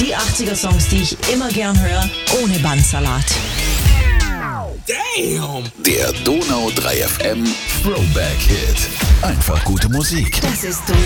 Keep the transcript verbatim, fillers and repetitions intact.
Die achtziger-Songs, die ich immer gern höre, ohne Bandsalat. Damn! Der Donau drei F M Throwback Hit. Einfach gute Musik. Das ist